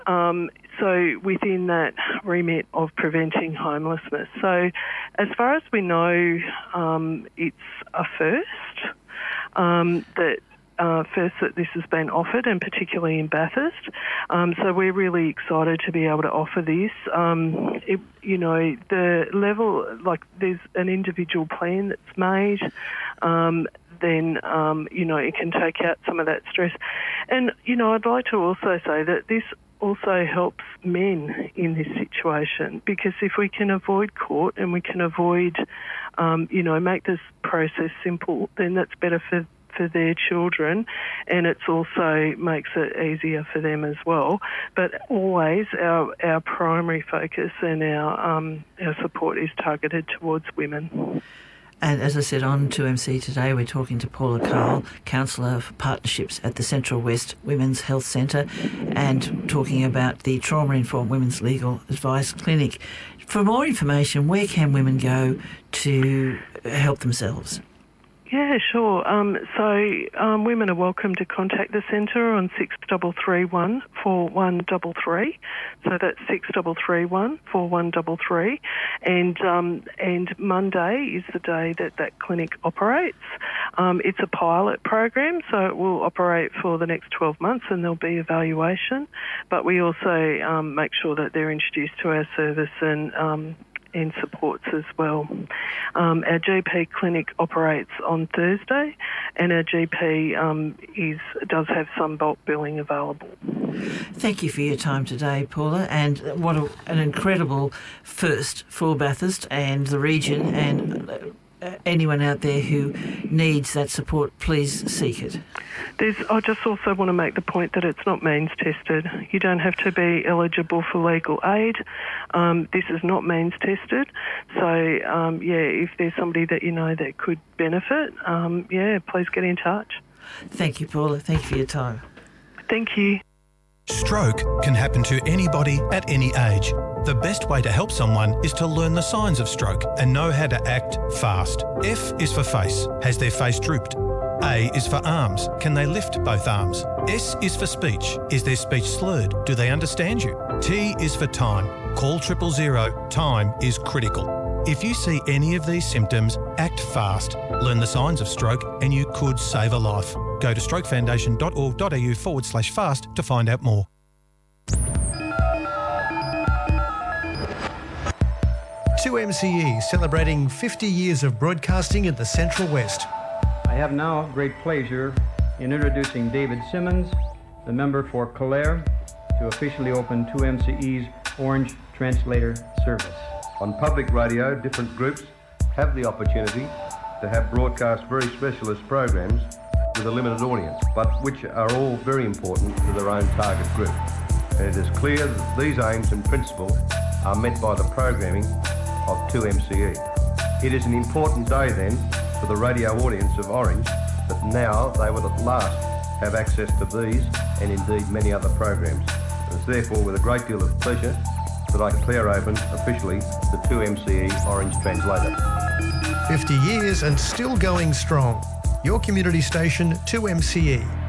So within that remit of preventing homelessness. So as far as we know, it's a first that this has been offered, and particularly in Bathurst. So we're really excited to be able to offer this. The level, like there's an individual plan that's made, then it can take out some of that stress. And, I'd like to also say that this also helps men in this situation, because if we can avoid court and we can avoid, make this process simple, then that's better for their children, and it's also makes it easier for them as well. But always our primary focus and our support is targeted towards women. And as I said, on 2MC today, we're talking to Paula Carl, Counsellor for Partnerships at the Central West Women's Health Centre, and talking about the Trauma-Informed Women's Legal Advice Clinic. For more information, where can women go to help themselves? Yeah, sure. Women are welcome to contact the centre on 6331 4133. So that's 6331 4133. And Monday is the day that clinic operates. It's a pilot program, so it will operate for the next 12 months and there'll be evaluation. But we also make sure that they're introduced to our service and supports as well. Our GP clinic operates on Thursday, and our GP does have some bulk billing available. Thank you for your time today, Paula, and what an incredible first for Bathurst and the region, and anyone out there who needs that support, please seek it. I just also want to make the point that it's not means tested. You don't have to be eligible for legal aid. This is not means tested. So, if there's somebody that you know that could benefit, please get in touch. Thank you, Paula. Thank you for your time. Thank you. Stroke can happen to anybody at any age. The best way to help someone is to learn the signs of stroke and know how to act fast. F is for face. Has their face drooped? A is for arms. Can they lift both arms? S is for speech. Is their speech slurred? Do they understand you? T is for time. Call 000. Time is critical. If you see any of these symptoms, act fast. Learn the signs of stroke and you could save a life. Go to strokefoundation.org.au/fast to find out more. Two MCE celebrating 50 years of broadcasting in the Central West. I have now great pleasure in introducing David Simmons, the member for Clare, to officially open 2MCE's Orange Translator service. On public radio, different groups have the opportunity to have broadcast very specialist programs with a limited audience, but which are all very important to their own target group. And it is clear that these aims and principles are met by the programming of 2MCE. It is an important day then for the radio audience of Orange that now they will at last have access to these and indeed many other programs. And it's therefore with a great deal of pleasure that I declare open officially the 2MCE Orange Translator. 50 years and still going strong. Your community station 2MCE.